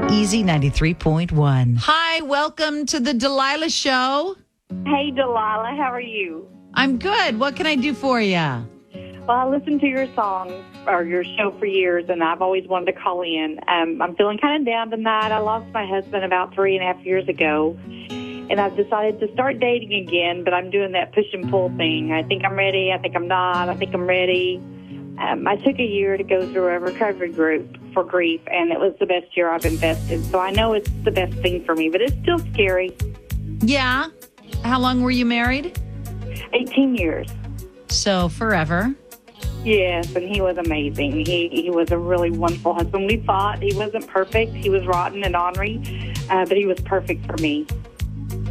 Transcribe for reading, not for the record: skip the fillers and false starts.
Easy 93.1. Hi, welcome to the Delilah Show. Hey, Delilah, how are you? I'm good. What can I do for you? Well, I listened to your song or your show for years, and I've always wanted to call in. I'm feeling kind of down tonight. I lost my husband about 3.5 years ago, and I've decided to start dating again, but I'm doing that push and pull thing. I think I'm ready. I think I'm not. I think I'm ready. I took a year to go through a recovery group for grief, and it was the best year I've invested. So I know it's the best thing for me, but it's still scary. Yeah. How long were you married? 18 years. So forever. Yes, and he was amazing. He was a really wonderful husband. We thought he wasn't perfect. He was rotten and ornery, but he was perfect for me.